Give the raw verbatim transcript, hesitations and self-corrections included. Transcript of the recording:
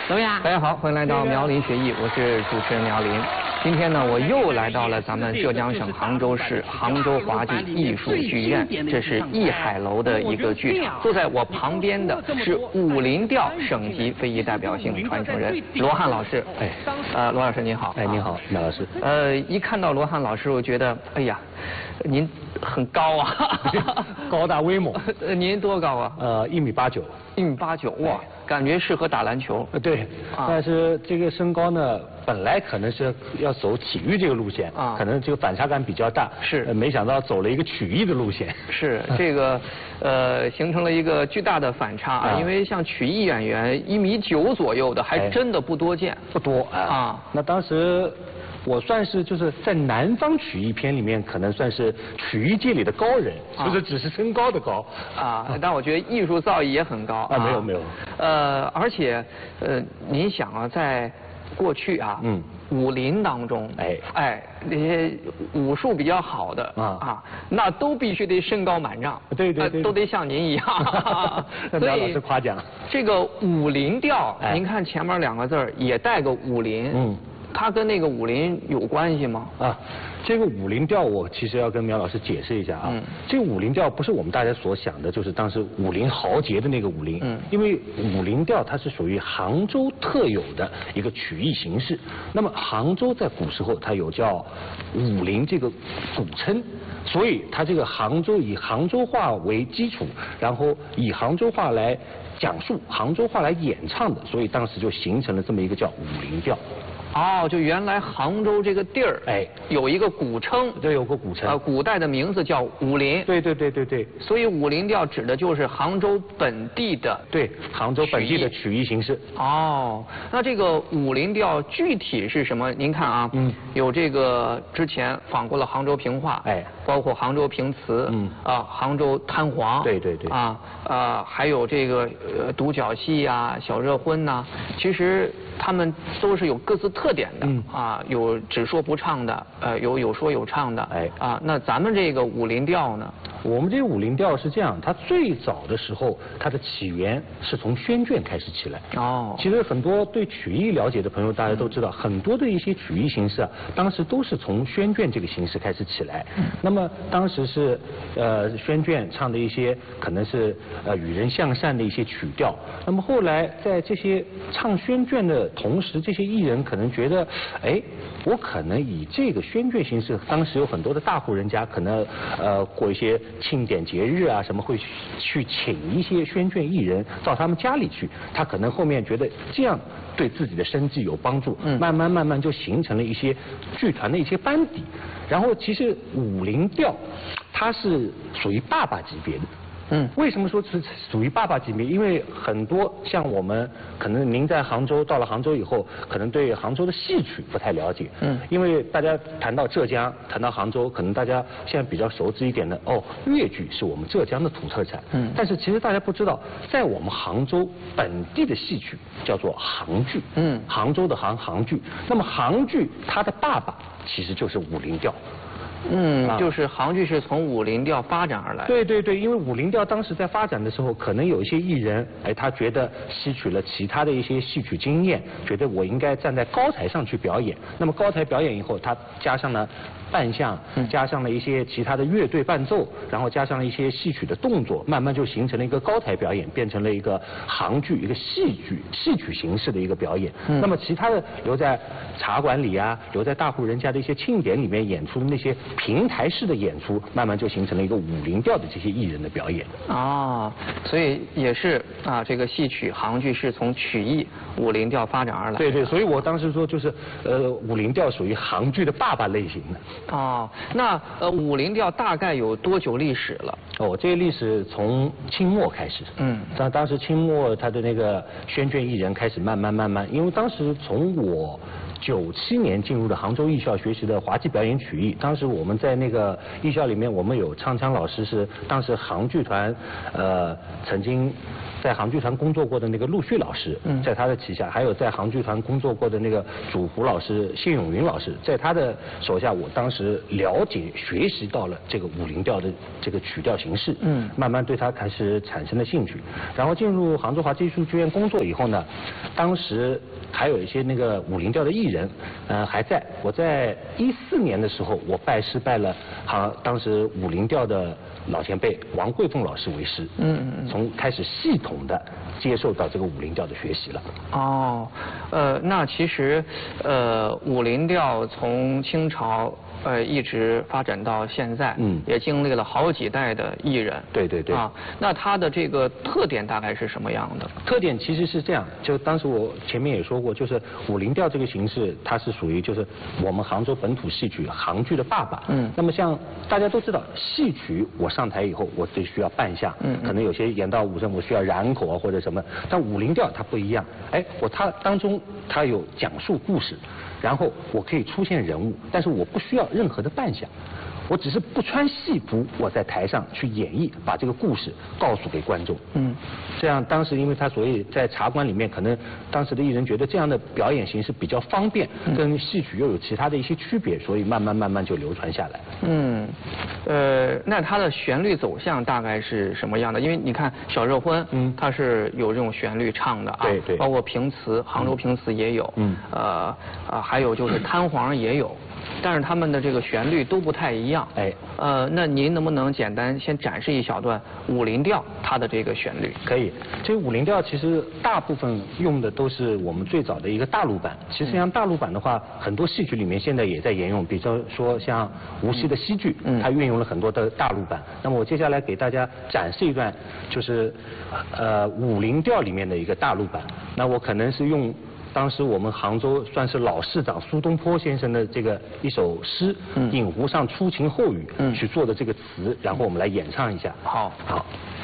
怎么样？ 大家好，欢迎来到苗林学艺，我是主持人苗林。今天呢，我又来到了咱们浙江省杭州市杭州华记艺术剧院，这是艺海楼的一个剧场。坐在我旁边的是武林调省级非遗代表性传承人罗汉老师。哎，呃，罗老师您好。 哎，您好，苗老师。 呃，一看到罗汉老师，我觉得，哎呀，您很高啊， 高大威猛。 呃，您多高啊？ 呃，一米八九。 一米八九，哇，感觉适合打篮球。 呃，对。啊、但是这个身高呢，本来可能是要走体育这个路线啊，可能这个反差感比较大。 是。 呃、没想到走了一个曲艺的路线。 是这个，呃，形成了一个巨大的反差啊。因为像曲艺演员一米九左右的，还真的不多见。 哎、不多啊。啊。那当时。我算是就是在南方曲艺片里面，可能算是曲艺界里的高人，就是只是身高的高啊。但我觉得艺术造诣也很高啊。没有没有。 呃，而且呃，您想啊，在过去啊，嗯，武林当中，哎哎，那些武术比较好的啊啊，那都必须得身高满丈， 对对对， 都得像您一样。 所以苗老师夸奖。 这个武林调，您看前面两个字儿也带个武林，嗯。它跟那个武林有关系吗？ 啊，这个武林调我其实要跟苗老师解释一下啊。嗯。这个武林调不是我们大家所想的，就是当时武林豪杰的那个武林。嗯。因为武林调它是属于杭州特有的一个曲艺形式。那么杭州在古时候它有叫武林这个古称，所以它这个杭州以杭州话为基础，然后以杭州话来讲述，杭州话来演唱的，所以当时就形成了这么一个叫武林调。 哦，就原来杭州这个地儿，哎，有一个古称， 对，有个古称， 呃，古代的名字叫武林。 对对对对对。 所以武林调指的就是杭州本地的， 对，杭州本地的曲艺形式。 哦，那这个武林调具体是什么？您看啊，嗯，有这个之前访过了杭州评话，哎，包括杭州评词，嗯，啊，杭州滩黄， 对对对， 啊啊，还有这个呃独角戏呀、小热婚呐，其实他们都是有各自特点的，嗯啊，有只说不唱的，呃，有有说有唱的，哎啊，那咱们这个武林调呢？ 我们这个武林调是这样，它最早的时候，它的起源是从宣卷开始起来。哦，其实很多对曲艺了解的朋友，大家都知道，很多的一些曲艺形式啊，当时都是从宣卷这个形式开始起来。嗯，那么当时是呃宣卷唱的一些可能是呃与人向善的一些曲调。那么后来在这些唱宣卷的同时，这些艺人可能觉得，哎，我可能以这个宣卷形式，当时有很多的大户人家可能呃过一些庆典节日啊什么，会去请一些宣卷艺人到他们家里去，他可能后面觉得这样对自己的生计有帮助，嗯，慢慢慢慢就形成了一些剧团的一些班底。然后其实武林调它是属于爸爸级别的。嗯，为什么说是属于爸爸级别？因为很多像我们，可能您在杭州，到了杭州以后，可能对杭州的戏曲不太了解。嗯，因为大家谈到浙江，谈到杭州，可能大家现在比较熟知一点的，哦，粤剧是我们浙江的土特产。嗯，但是其实大家不知道，在我们杭州本地的戏曲叫做杭剧。嗯，杭州的杭杭剧。那么杭剧它的爸爸其实就是武林调。 嗯，就是杭剧是从武林调发展而来。 对对对，因为武林调当时在发展的时候，可能有一些艺人，哎，他觉得吸取了其他的一些戏曲经验，觉得我应该站在高台上去表演。那么高台表演以后，他加上了扮相，加上了一些其他的乐队伴奏，然后加上了一些戏曲的动作，慢慢就形成了一个高台表演，变成了一个杭剧，一个戏剧戏曲形式的一个表演。嗯、那么其他的留在茶馆里啊，留在大户人家的一些庆典里面演出的那些平台式的演出，慢慢就形成了一个武林调的这些艺人的表演。 哦，所以也是啊，这个戏曲杭剧是从曲艺武林调发展而来。 对对，所以我当时说就是呃，武林调属于杭剧的爸爸类型的。 哦，那呃武林调大概有多久历史了？ 哦，这个历史从清末开始。嗯，当当时清末他的那个宣卷艺人开始慢慢慢慢，因为当时从我九七年进入了杭州艺校学习的滑稽表演曲艺。当时我们在那个艺校里面，我们有唱腔老师是当时杭剧团，呃，曾经在杭剧团工作过的那个陆续老师，在他的旗下，还有在杭剧团工作过的那个主胡老师谢永云老师，在他的手下，我当时了解学习到了这个武林调的这个曲调形式，嗯，慢慢对他开始产生了兴趣。然后进入杭州华剧艺术剧院工作以后呢，当时还有一些那个武林调的艺人，呃，还在。我在一四年的时候，我拜师拜了杭当时武林调的老前辈王桂凤老师为师，嗯嗯，从开始系统的接受到这个武林调的学习了。 哦，呃，那其实，呃，武林调从清朝呃一直发展到现在，嗯，也经历了好几代的艺人。 对对对。 啊，那它的这个特点大概是什么样的？ 特点其实是这样，就当时我前面也说过，就是武林调这个形式，它是属于就是我们杭州本土戏曲杭剧的爸爸。嗯。那么像大家都知道，戏曲我上台以后，我就需要扮相，嗯，可能有些演到武生，我需要染口啊或者什么，但武林调它不一样，哎，我它当中它有讲述故事，然后我可以出现人物，但是我不需要任何的扮相。我只是不穿戏服，我在台上去演绎，把这个故事告诉给观众。嗯，这样当时因为他所以在茶馆里面，可能当时的艺人觉得这样的表演形式比较方便，跟戏曲又有其他的一些区别，所以慢慢慢慢就流传下来。 嗯，呃，那它的旋律走向大概是什么样的？因为你看小热婚，嗯，它是有这种旋律唱的啊， 对对， 包括评词，杭州评词也有，嗯，呃啊，还有就是瘫黄也有。但是他们的这个旋律都不太一样，哎，呃，那您能不能简单先展示一小段武林调它的这个旋律？ 可以，这个武林调其实大部分用的都是我们最早的一个大陆版。其实像大陆版的话，很多戏曲里面现在也在沿用，比如说像无锡的戏剧，嗯，它运用了很多的大陆版。那么我接下来给大家展示一段，就是呃武林调里面的一个大陆版。那我可能是用当时我们杭州算是老市长苏东坡先生的这个一首诗《饮湖上初晴后雨》去做的这个词，然后我们来演唱一下。 好， 好。